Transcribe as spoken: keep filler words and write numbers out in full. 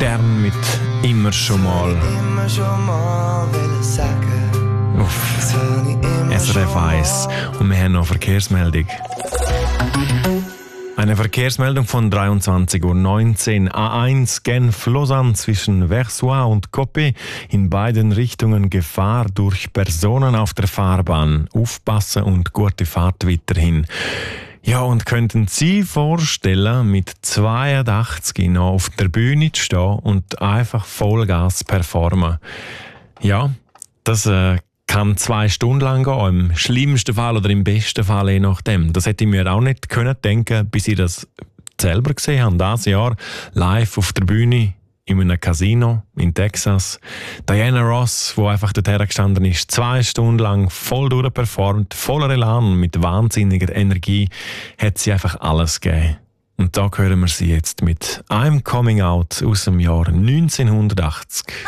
Stern mit «Immer schon mal» Immer schon mal wollen sagen. auf Das habe ich immer S R F eins. Und wir haben noch eine Verkehrsmeldung. Eine Verkehrsmeldung von dreiundzwanzig Uhr neunzehn. A eins Genf-Lausanne zwischen Versoix und Coppet. In beiden Richtungen Gefahr durch Personen auf der Fahrbahn. Aufpassen und gute Fahrt weiterhin. Ja, und könnten Sie vorstellen, mit zweiundachtzig noch auf der Bühne zu stehen und einfach Vollgas performen? Ja, das äh, kann zwei Stunden lang gehen, im schlimmsten Fall oder im besten Fall, je nachdem. Das hätte ich mir auch nicht können denken, bis ich das selber gesehen habe, dieses Jahr, live auf der Bühne, in einem Casino in Texas. Diana Ross, die einfach dorthin gestanden ist, zwei Stunden lang voll durchperformt, voller Elan, mit wahnsinniger Energie, hat sie einfach alles gegeben. Und da hören wir sie jetzt mit «I'm Coming Out» aus dem Jahr neunzehnhundertachtzig.